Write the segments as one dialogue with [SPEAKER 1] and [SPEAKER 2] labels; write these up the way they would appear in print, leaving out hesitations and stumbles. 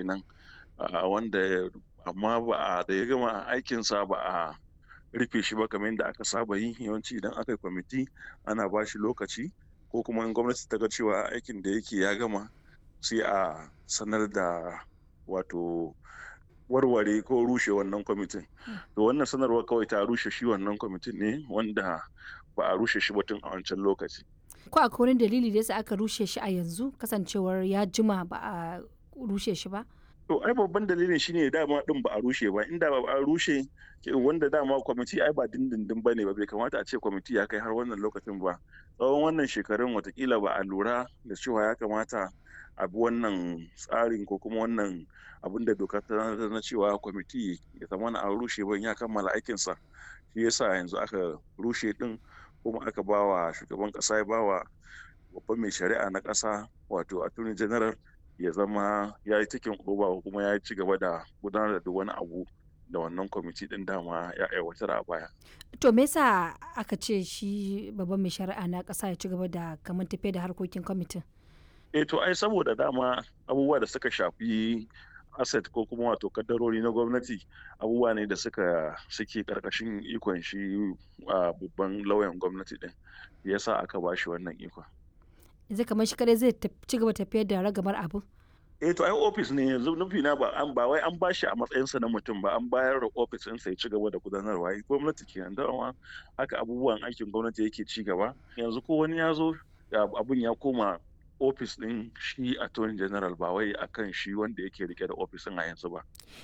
[SPEAKER 1] kenan wanda amma da ya gama aikinsa ba a rufe shi ba kamar yadda aka saba yi. Yawanci idan aka yi kwamiti ana ba shi lokaci, ko kuma in gwamnati ta ga cewa aikin da yake ya gama, sai a sanar da wato warware ko rushe wannan kwamitin. To wannan sanarwar kawai ta rushe shi wannan kwamitin ne, wanda ba a rushe shi ba tun a wancan lokaci.
[SPEAKER 2] Ko akwai wani dalili da yasa aka rushe shi a yanzu, kasancewar ya jima ba a rushe shi ba?
[SPEAKER 1] To ai babban dalilin shine dama din ba a rushe ba. Inda ba a rushe, wanda dama kwamiti ai ba dindindin bane ba, bai kamata a ce kwamiti ya kai har wannan lokacin ba. Tsawon wannan shekarun watakila ba a lura da cewa ya kamata a bi wannan tsarin ko kuma wannan abin da doka ta na cewa kwamiti ya zama an rushe ban ya kammala aikinsa. Shi yasa yanzu aka rushe din, kuma aka bawa shugaban kasa, ya bawa babban mai shari'a na kasa wato attorney general ya zama ya yi taking over, kuma ya ci gaba da gudanar da duk wani abu da wannan kwamiti din dama ya aiwatar a baya.
[SPEAKER 2] To me yasa aka ce shi babban mai shari'a na ƙasa ya ci gaba da kamar tafiyar da harkokin kwamitin?
[SPEAKER 1] To ai saboda dama abubuwa da suka shafi asset ko kuma wato kaddarori na gwamnati, abubuwa ne da suke karkashin ikon shi babban lauyan gwamnati din. Yasa aka ba shi wannan ikon.
[SPEAKER 2] Yanzu kamar shi kadai zai ci gaba tafiyar da ragamar abu?
[SPEAKER 1] To ai ofis ne yanzu, nufi na ba wai an ba shi a matsayinsa na mutum ba, an bayar da ofis ɗinsa ya ci gaba da gudanarwa. Gwamnati kenan, dama haka abubuwan aikin gwamnati yake ci gaba. Yanzu ko wani ya zo, abun ya koma ofis ɗin shi attorney general, ba wai akan shi wanda yake rike da ofisin a yanzu ba.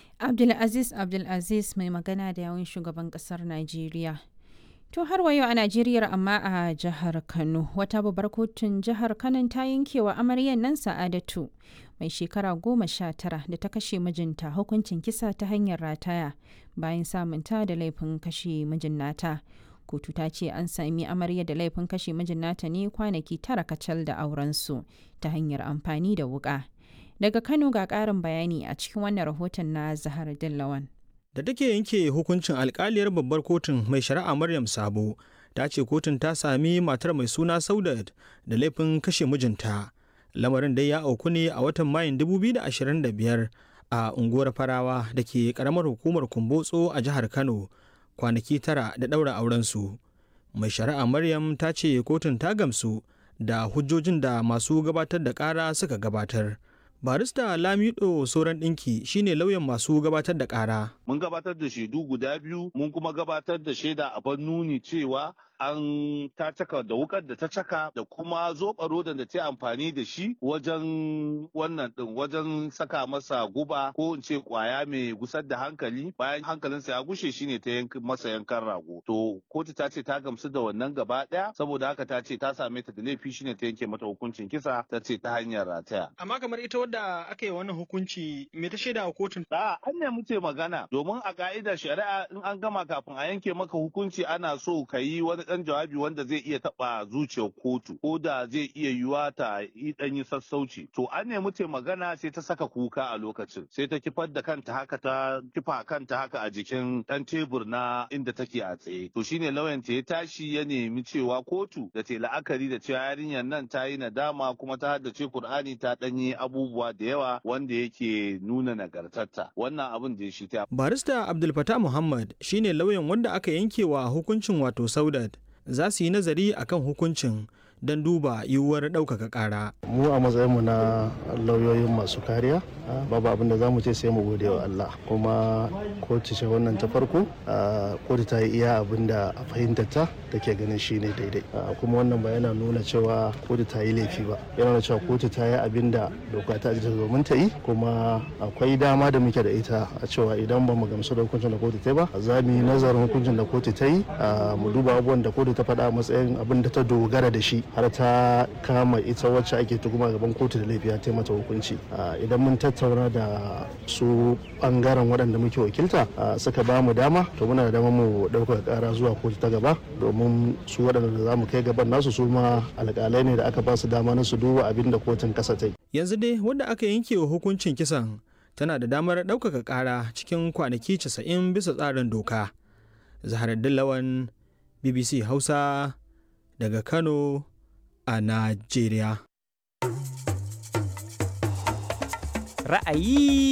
[SPEAKER 3] Abdulaziz mai magana da yawun shugaban kasar Najeriya. To har wa yau a Najeriya, amma a jihar Kano, wata babbar kotun jihar Kano ta yankewa amaryar nan Sa'adatu mai shekara 19 da ta kashe mijinta hukuncin kisa ta hanyar rataya bayan samunta da laifin kashe mijin nata. Kotu ta ce an sami amarya da laifin kashe mijin nata ne kwanaki 9 kacal da aurensu ta hanyar amfani da wuka. Daga Kano ga ƙarin bayani a cikin wannan rahoton na Zahar Dillawan.
[SPEAKER 4] Da take yanke hukuncin, alkaliyar babbar kotun mai shari'a Maryam Sabo ta ce kotun ta sami matar mai suna Saudat da laifin kashe mijinta. Lamarin dai ya auku ne a watan Mayun 2025 a unguwar Farawa da ke karamar hukumar Kumbotso a jihar Kano, kwanaki 9 da ɗaura aurensu. Mai shari'a Maryam ta ce kotun ta gamsu da hujjojin da masu gabatar da ƙara suka gabatar. Barista Lamido Soran Dinki shine lauyan masu gabatar da ƙara.
[SPEAKER 5] Mun gabatar da shaidu guda biyu, mun kuma gabatar da shaida a nuni cewa ta caka da wukar da ta caka da kuma zoɓa da ta amfani da shi wajen wajen saka masa guba ko in ce kwaya mai gusar da hankali. Bayan hankalinsa ya gushe shine ta masa yankan rago. To kotu ta ce ta gamsu da wannan gaba ɗaya, saboda haka ta ce ta same ta da laifi, shine ta yanke mata hukuncin kisa, ta ce ta hanyar rataya.
[SPEAKER 6] Amma kamar ita wadda aka yi wannan hukunci, me ta shaida a kotun?
[SPEAKER 5] An ne muke magana, domin a ka'idar shari'a in an gama kafin a yanke maka hukunci ana so ka yi wani dan jawabi wanda zai iya taba zuciyar kotu, ko da zai iya yiwa ta yi sassauci. To an ne muke magana, sai ta saka kuka a lokacin, sai ta kifar da kanta haka, ta kifa kanta haka a jikin dan tebur na inda take a tsaye. To shine lauyan ta ya tashi ya nemi cewa kotu da ta la'akari da cewa yarinyar nan ta yi nadama, kuma ta haddace Kur'ani, ta danyi abubuwa da yawa wanda yake nuna nagartarta. Wannan abin da shi ta.
[SPEAKER 4] Barista Abdul Fattah Muhammad shine lauyan wanda aka yankewa hukuncin wato Saudat. Za su yi nazari akan hukuncin don duba yiwuwar ɗaukaka ƙara.
[SPEAKER 7] Mu a matsayinmu na lauyoyin masu kariya, babu abin da za mu ce sai mu gode wa Allah. Kuma kotu ce wannan ta farko, kotu ta yi iya abin da a fahimtarta take ganin shi ne daidai. Kuma wannan ba yana nuna cewa kotu ta yi laifi ba, yana nuna cewa kotu ta yi abin da doka ta ajiye domin ta yi. Kuma akwai dama da muke da ita a cewa idan ba mu gamsu da hukuncin da kotu ta yi ba, za mu yi nazarin hukuncin da kotu ta yi, mu duba abubuwan da kotu ta faɗa a matsayin abin da ta dogara da shi har ta kama ita wacce ake tuhuma gaban kotu da laifi ta mata hukunci. Idan mun tattauna da su bangaren waɗanda muke wakilta suka ba mu dama, to muna da dama mu ɗaukaka ƙara zuwa kotu ta gaba, domin su waɗanda za mu kai gaban nasu su ma alƙalai ne da aka ba su dama na su duba abin da kotun ƙasa ta yi.
[SPEAKER 4] Yanzu dai wanda aka yanke wa hukuncin kisan tana da damar ɗaukaka ƙara cikin kwanaki 90 bisa tsarin doka. Zaharaddin Lawan, BBC Hausa, daga Kano a Najeriya.
[SPEAKER 8] Ra'ayi